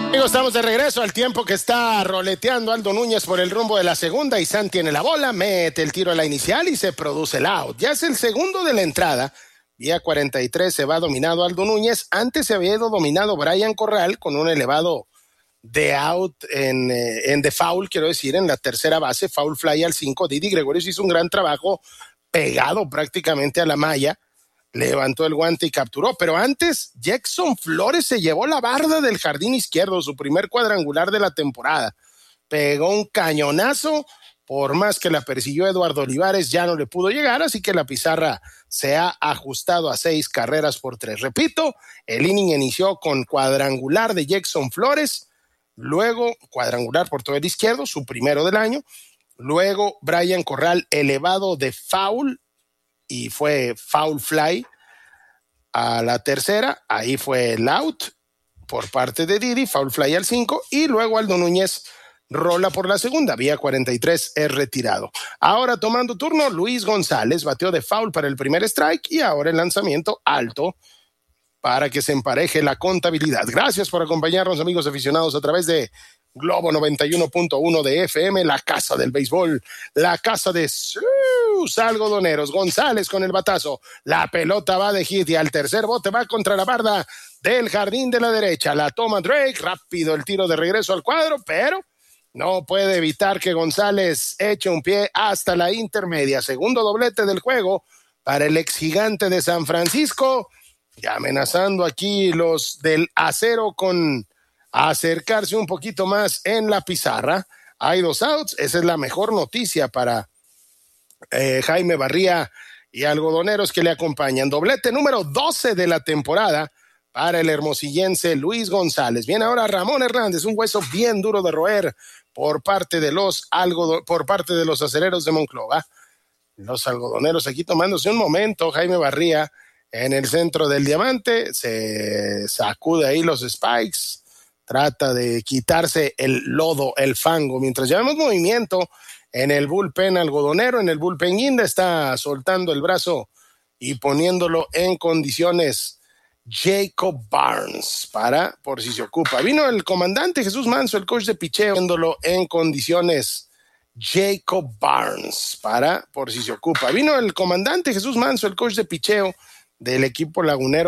Amigos, estamos de regreso al tiempo que está roleteando Aldo Núñez por el rumbo de la segunda y San tiene la bola, mete el tiro a la inicial y se produce el out. Ya es el segundo de la entrada. Vía 43 se va dominado Aldo Núñez. Antes se había ido dominado Brian Corral con un elevado de out en de foul, quiero decir, en la tercera base, foul fly al 5. Didi Gregorius hizo un gran trabajo pegado prácticamente a la malla. Levantó el guante y capturó, pero antes Jackson Flores se llevó la barda del jardín izquierdo, su primer cuadrangular de la temporada. Pegó un cañonazo, por más que la persiguió Eduardo Olivares, ya no le pudo llegar, así que la pizarra se ha ajustado a 6 carreras por 3. Repito, el inning inició con cuadrangular de Jackson Flores, luego cuadrangular por todo el izquierdo, su primero del año, luego Brian Corral elevado de foul, y fue foul fly a la tercera, ahí fue el out por parte de Didi, foul fly al 5, y luego Aldo Núñez rola por la segunda, vía 43 es retirado. Ahora tomando turno, Luis González bateó de foul para el primer strike y ahora el lanzamiento alto para que se empareje la contabilidad. Gracias por acompañarnos, amigos aficionados, a través de Globo 91.1 de FM, la casa del béisbol, la casa de sus algodoneros. González con el batazo, la pelota va de hit y al tercer bote va contra la barda del jardín de la derecha. La toma Drake, rápido el tiro de regreso al cuadro, pero no puede evitar que González eche un pie hasta la intermedia. Segundo doblete del juego para el ex gigante de San Francisco, y amenazando aquí los del acero con acercarse un poquito más en la pizarra. Hay 2 outs, esa es la mejor noticia para Jaime Barría y algodoneros que le acompañan. Doblete número 12 de la temporada para el hermosillense Luis González. Viene ahora Ramón Hernández, un hueso bien duro de roer por parte de los acereros de Monclova. Los algodoneros aquí tomándose un momento. Jaime Barría en el centro del diamante, se sacude ahí los spikes, trata de quitarse el lodo, el fango, mientras llevamos movimiento en el bullpen algodonero. En el bullpen Guinda está soltando el brazo y poniéndolo en condiciones Jacob Barnes para por si se ocupa. Vino el comandante Jesús Manso, el coach de picheo, poniéndolo en condiciones Jacob Barnes para por si se ocupa. Vino el comandante Jesús Manso, el coach de picheo del equipo lagunero.